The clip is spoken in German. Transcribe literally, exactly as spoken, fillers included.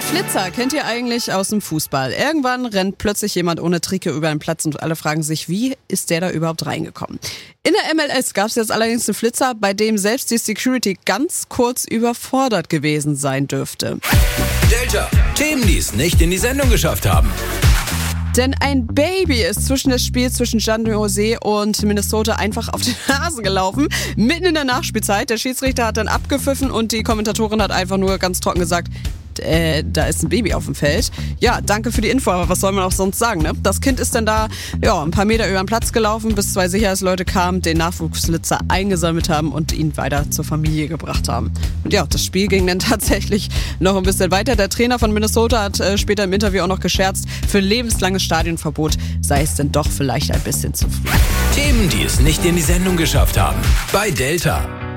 Flitzer kennt ihr eigentlich aus dem Fußball. Irgendwann rennt plötzlich jemand ohne Trikot über den Platz und alle fragen sich, wie ist der da überhaupt reingekommen? In der M L S gab es jetzt allerdings einen Flitzer, bei dem selbst die Security ganz kurz überfordert gewesen sein dürfte. Delta, Themen, die es nicht in die Sendung geschafft haben. Denn ein Baby ist zwischen das Spiel zwischen San Jose und Minnesota einfach auf den Rasen gelaufen, mitten in der Nachspielzeit. Der Schiedsrichter hat dann abgepfiffen und die Kommentatorin hat einfach nur ganz trocken gesagt, äh, da ist ein Baby auf dem Feld. Ja, danke für die Info, aber was soll man auch sonst sagen, ne? Das Kind ist dann da, ja, ein paar Meter über den Platz gelaufen, bis zwei Sicherheitsleute kamen, den Nachwuchsflitzer eingesammelt haben und ihn weiter zur Familie gebracht haben. Und ja, das Spiel ging dann tatsächlich noch ein bisschen weiter. Der Trainer von Minnesota hat äh, später im Interview auch noch gescherzt, für ein lebenslanges Stadionverbot sei es denn doch vielleicht ein bisschen zu früh. Themen, die es nicht in die Sendung geschafft haben. Bei Delta.